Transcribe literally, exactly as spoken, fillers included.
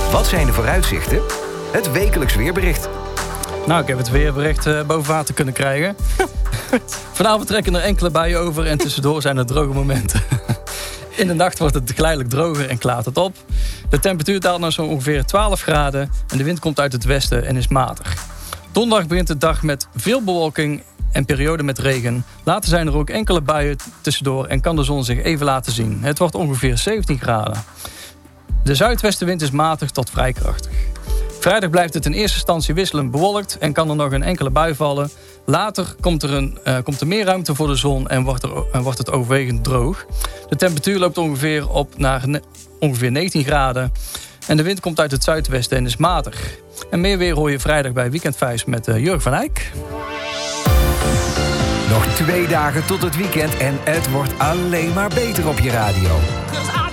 Wat zijn de vooruitzichten? Het wekelijks weerbericht. Nou, ik heb het weerbericht uh, boven water kunnen krijgen. Vanavond trekken er enkele buien over en tussendoor zijn er droge momenten. In de nacht wordt het geleidelijk droger en klaart het op. De temperatuur daalt naar zo ongeveer twaalf graden en de wind komt uit het westen en is matig. Donderdag begint de dag met veel bewolking en periode met regen. Later zijn er ook enkele buien tussendoor en kan de zon zich even laten zien. Het wordt ongeveer zeventien graden. De zuidwestenwind is matig tot vrij krachtig. Vrijdag blijft het in eerste instantie wisselend bewolkt en kan er nog een enkele bui vallen. Later komt er, een, uh, komt er meer ruimte voor de zon en wordt, er, uh, wordt het overwegend droog. De temperatuur loopt ongeveer op naar ne- ongeveer negentien graden. En de wind komt uit het zuidwesten en is matig. En meer weer hoor je vrijdag bij Weekendvijs met uh, Jurgen van Eyck. Nog twee dagen tot het weekend en het wordt alleen maar beter op je radio.